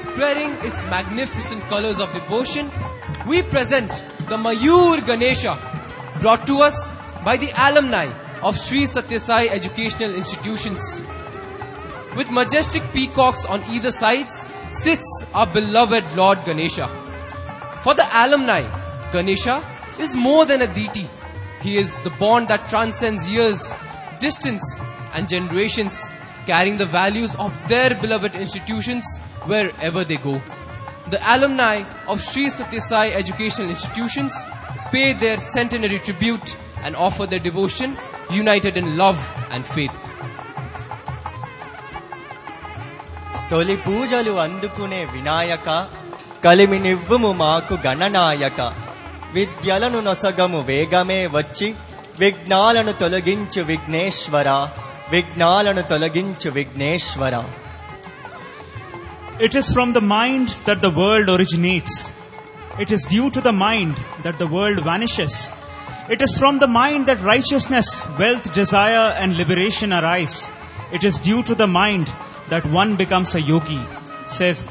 spreading its magnificent colors of devotion, we present the Mayur Ganesha, brought to us by the alumni of Sri Sathya Sai Educational Institutions. With majestic peacocks on either sides, sits our beloved Lord Ganesha. For the alumni, Ganesha is more than a deity. He is the bond that transcends years, distance, and generations, carrying the values of their beloved institutions wherever they go. The alumni of Sri Sathya Sai Educational Institutions pay their centenary tribute and offer their devotion, united in love and faith. తొలి పూజలు అందుకునే వినాయక కలిమినివ్వుము మాకు గణనాయక విద్యలను నొసగము వేగమే వచ్చి విఘ్నాలను తొలగించు విఘ్నేశ్వర విఘ్నాలను తొలగించు Vighneshwara. It is from the mind that the world originates. It is due to the mind that the world vanishes. It is from the mind that righteousness, wealth, desire and liberation arise. It is due to the mind that one becomes a yogi, says